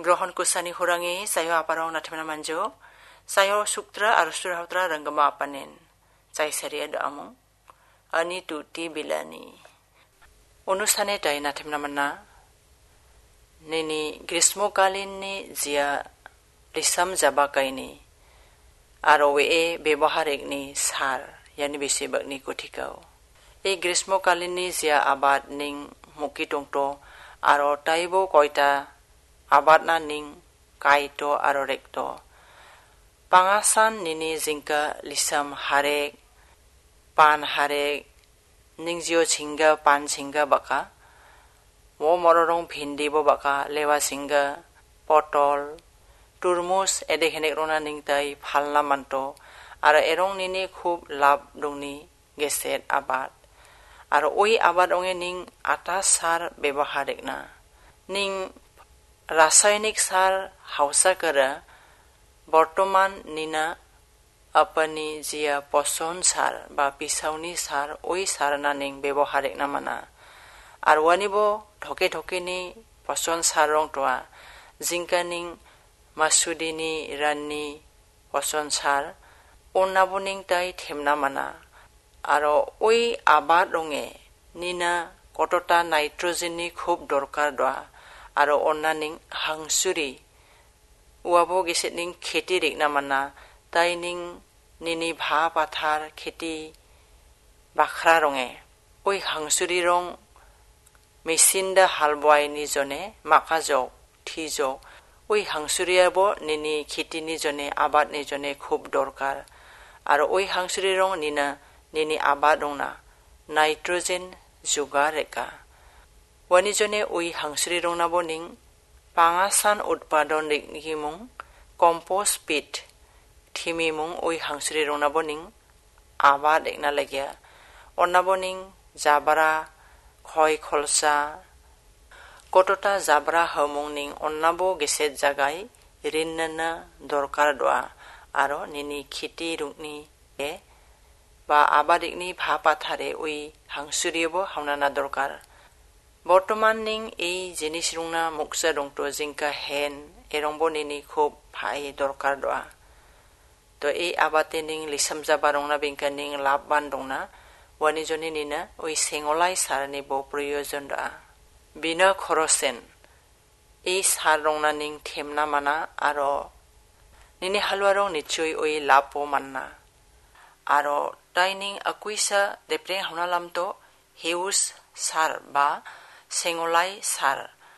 গ্ৰহণ কুসানি হুৰাঙি চাইও আপাৰাও নাথমেনা মানজো চাইও সুক্tra আৰু সুৰাহত্ৰা ৰংগমা আপানেন চাই সাৰিয়া দামো আনি তুতি বিলানি অনুষ্ঠানে তাই নাথমেনা মানা নেনি গ্ৰীষ্মকালীননি জিয়া লিসাম জাবাকাইনি আৰু ব্যৱহাৰিকনি সাৰ यानी बेसेबागनि कथिकाव এই গ্রীষ্মকালীননি জিয়া আবাদ নিং মুকি টংটো আৰু টাইবো কয়টা আবাদ না নিং কাইটো আৰু রেক্টো পাঙাসান নিনি জিংকা লিসাম হারেক পান হারেক নিং জিও ছিংগা পান ছিংগা বাকা ও মররং ভিন্দি বো বাকা লেওয়া ছিংগা পটল তুরমুজ এদেখেনেক রনা নিং তাই ফালনা মানটো আৰু এরং নিনি খুব লাভ দংনি গেছেট আবাদ আৰু ওই আবাদ অঙে নিং আটা সার ব্যবহারিক না নিং রাসায়নিক সার হাউসা করা বর্তমান নিনা আপনি জিয়া পচন সার বা পিছাউনি সার ওই সার না নিং ব্যবহারিক না মানা আর ওয়ানিব ঢকে ঢকে নি পচন সার রং তোয়া জিংকা নিং মাসুদিনি রাননি পচন সার অন্নাবনিং তাই থেমনা মানা আৰু ওই আবাদ রঙে নিনা কতটা নাইট্রোজেননি খুব দরকার দোয়া আৰু অন্নানিং হাংসুরি ওয়াবো গেছে নিং খেতি রেগনা মানা তাই নিং নিনি ভা পাথার খেতি বাখরা রঙে ওই হাংসুরি রং মেশিন দা হাল বয় নিজনে মাকা যাও থি যাও ওই হাংসুরিয়াবো নিনি খেতি নিজনে আবাদ নিজনে খুব দরকার আৰু ওই হাংসুরি রং নিনা নিনি আবাদ রংনা নাইট্রোজেন যোগা রেকা ওয়ানিজনে ওই হাংসুরি রংনাবো নিং পাঙাসান উৎপাদন রেগনিমুং কম্পোস্ট পিট থিমিমুং ওই হাংসুরি রংনাবো নিং আবাদ রেগনা লাগিয়া অন্নাবো নিং জাবরা খয় খলসা কতটা জাবরা হমুং নিং অন্নাবো গেছে জাগাই রিন্নানা দরকার দোয়া আৰু নিনি খেতি রুংনি বা আবাদিকনি ভা পাথারে ওই হাংসুরিয়বো হাওনানা দরকার বর্তমান নিং এই জিনিস রুংনা মুকসা রংটো জিংকা হেন এরংবো নিনি খুব ভাই দরকার দোয়া তো এই আবাতে নিং লিসাম জাবা রংনা বিংকা নিং লাভবান দংনা ওয়ানি জনি নিনা ওই সেঙ্গলাই সারনি বো প্রয়োজন দোয়া বিনা খরচেন এই সার রংনা নিং থেমনা মানা আৰু নিনি হালুয়া রং নিশ্চয় ওই লাভো মাননা আৰু টাইনিং আকুইসা দেপ্রে হাওনালামতো হেউস সার বা সেঙ্গলাই সার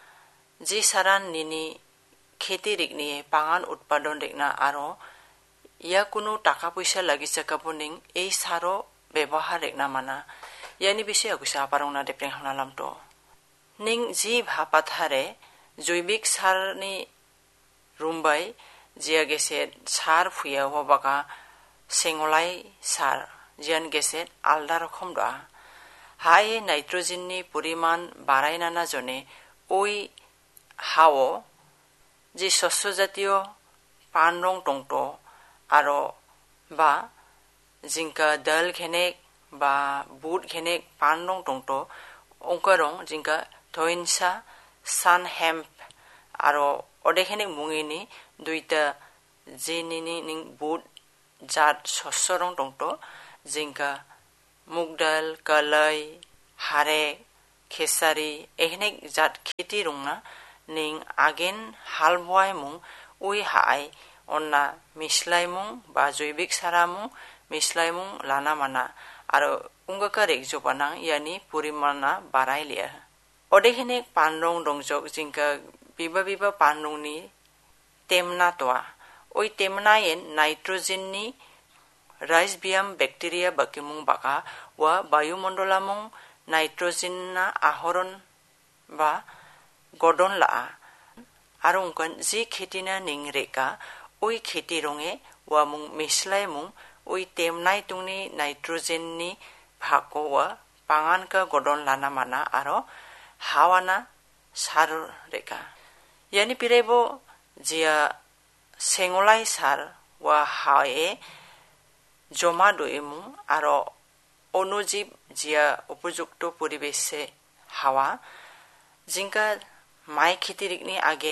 যে সারান নিনি খেতি রেগনিয়ে পাঙান উৎপাদন রেগনা আৰু ইয়া কোনো টাকা পয়সা লাগিসাকাবো নিং এই সারও ব্যবহার রেগনা মানা ইয়ানি বেশি আকুইসা আপারংনা দেপ্রে হাওনালামতো নিং জি ভাপাথারে জৈবিক সারনি রুমবাই জিয়া গেছে সার ফুয়া হবাকা সেঙ্গলাই সার জিয়ান গেছে আলদা রকম দা হাই নাইট্রোজেননি পরিমাণ বাড়াইনানা জনে ওই হাও যে শস্য জাতীয় পান রং টংটো আৰু বা জিংকা দাল ঘেনেক বা বুট ঘেনেক পান রং টংটো অঙ্কা রং জিংকা ধইনসা সান হেম্প আৰু অদেখেনেক মুঙিনি দুইটা জিনিনি নিং বুট জাত শস্য রং টংটো জিংকা মুগডাল কালাই হারে খেসারি এখেনেক জাত খেতি রংনা নিং আগেন হাল বয় মুং ওই হাই অন্না মিসলাই মুং বা জৈবিক সারা মুং মিসলাই মুং লানা মানা আৰু উঙ্গাকা রেকজো বানাং ইয়ানি পরিমাণা বাড়াই লিয়া অদেখেনেক পান রং দংজক জিংকা বিবা বিবা পান রংনি তেমনা তোয়া ওই তেমনায়েন নাইট্রোজেননি রাইসবিয়াম ব্যাকটেরিয়া বাকিমুং বাকা ওয়া বায়ুমণ্ডলামুং নাইট্রোজেননা আহরণ বা গডন লা আৰু উঙ্কন জি খেতিনা নিং রেকা ওই খেতি রঙে ওয়া মুং মিসলাই মুং ওই তেমনাই তুংনি নাইট্রোজেননি ভাকো ওয়া পাঙানকা গডন লানা মানা আৰু হাওয়ানা সার রেকা ইয়ানি পিরাইবো জিয়া সেঙ্গলাই সার ওয়া হায়ে জমা দইমু আৰু অনুজীব জিয়া উপযুক্ত পরিবেশে হাওয়া জিংকা মাই খেতি রিগনি আগে